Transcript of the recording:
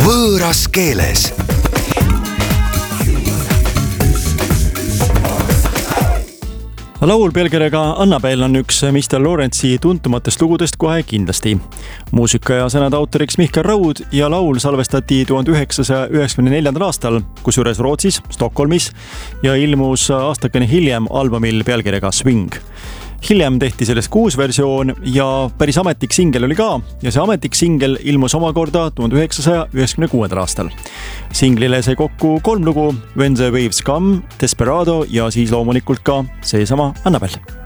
võõras keeles. Laul pealkirjaga Annabelle on üks Mr. Lawrence'i tuntumatest lugudest kohe kindlasti. Muusika ja sõnade autoriks Mihkel Raud ja laul salvestati 1994. aastal, kusjuures Rootsis, Stockholmis ja ilmus aastakene hiljem albumil pealkirjaga Swing. Hiljem tehti sellest 6 versioon ja päris ametlik singel oli ka ja see ametlik singel ilmus omakorda 1996. aastal. Singlile sai kokku 3 lugu, When the Waves Come, Desperado ja siis loomulikult ka seesama Annabelle.